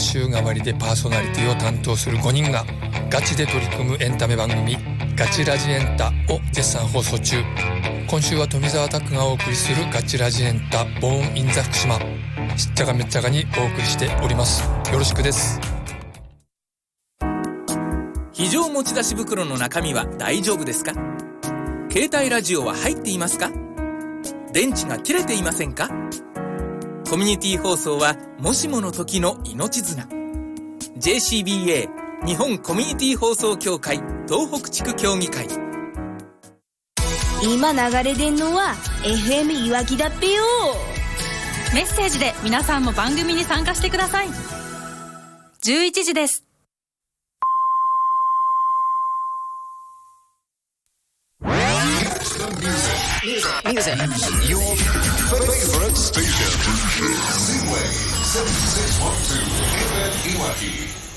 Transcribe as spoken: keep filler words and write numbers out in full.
週替わりでパーソナリティを担当するごにんがガチで取り組むエンタメ番組ガチラジエンタを絶賛放送中。今週は富澤拓がお送りするガチラジエンタボーンインザ福島、しっちゃかめっちゃかにお送りしております。よろしくです。 非常持ち出し袋の中身は大丈夫ですか？携帯ラジオは入っていますか？電池が切れていませんか？コミュニティ放送はもしもの時の命綱。 ジェーシービーエー 日本コミュニティ放送協会東北地区協議会。 今流れでんのは エフエム いわきだっぺよ。 メッセージで皆さんも番組に参加してください。じゅういちじです。 Music. Your favorite station. Z-Wave seven six one two F M Iwaki.